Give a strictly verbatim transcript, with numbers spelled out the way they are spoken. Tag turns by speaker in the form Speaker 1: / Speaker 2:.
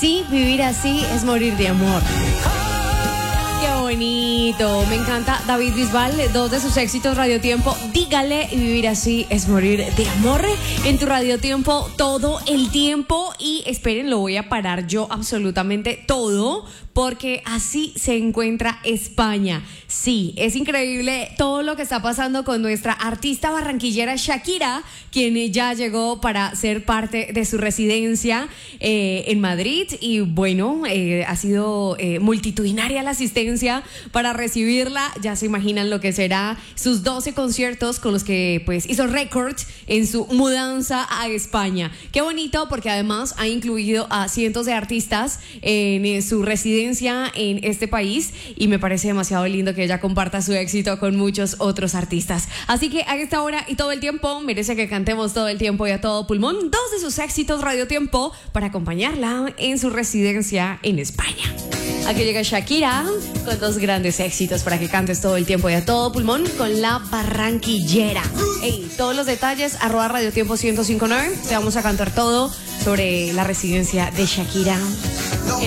Speaker 1: Sí, vivir así es morir de amor. Qué bonito, me encanta David Bisbal, dos de sus éxitos Radiotiempo, Dígale y Vivir Así es Morir de Amor, en tu Radiotiempo todo el tiempo. Y esperen, lo voy a parar yo absolutamente todo, porque así se encuentra España. Sí, es increíble todo lo que está pasando con nuestra artista barranquillera Shakira, quien ya llegó para ser parte de su residencia eh, en Madrid. Y bueno, eh, ha sido eh, multitudinaria la asistencia para recibirla. Ya se imaginan lo que será sus doce conciertos con los que pues hizo récord en su mudanza a España. Qué bonito, porque además ha incluido a cientos de artistas en eh, su residencia en este país, y me parece demasiado lindo que ella comparta su éxito con muchos otros artistas. Así que a esta hora y todo el tiempo merece que cantemos todo el tiempo y a todo pulmón dos de sus éxitos Radiotiempo para acompañarla en su residencia en España. Aquí llega Shakira con dos grandes éxitos para que cantes todo el tiempo y a todo pulmón con la barranquillera. Hey, todos los detalles, arroba Radiotiempo ciento cinco punto nueve. Te vamos a cantar todo sobre la residencia de Shakira.